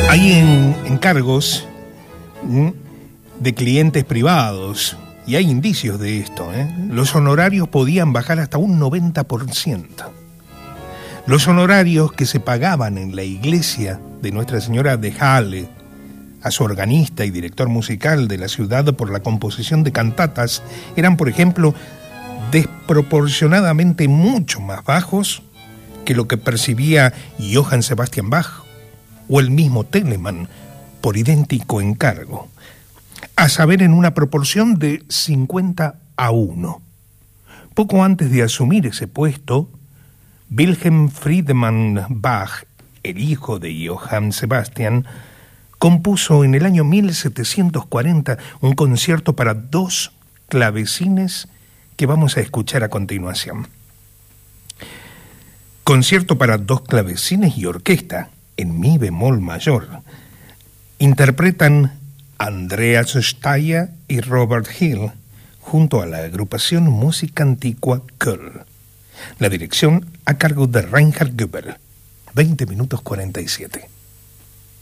Hay encargos de clientes privados, y hay indicios de esto, Los honorarios podían bajar hasta un 90%. Los honorarios que se pagaban en la iglesia de Nuestra Señora de Halle a su organista y director musical de la ciudad por la composición de cantatas eran, por ejemplo, desproporcionadamente mucho más bajos que lo que percibía Johann Sebastian Bach o el mismo Telemann por idéntico encargo, a saber, en una proporción de 50-1. Poco antes de asumir ese puesto, Wilhelm Friedemann Bach, el hijo de Johann Sebastian, compuso en el año 1740 un concierto para 2 clavecines que vamos a escuchar a continuación. Concierto para 2 clavecines y orquesta, en mi bemol mayor. Interpretan Andreas Staya y Robert Hill, junto a la agrupación Música Antigua Köln. La dirección a cargo de Reinhard Goebel. 20 minutos 47.